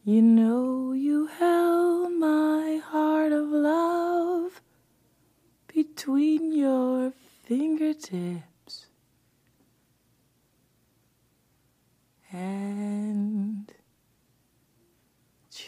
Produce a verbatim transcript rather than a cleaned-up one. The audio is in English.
You know you held my heart of love between your fingertips.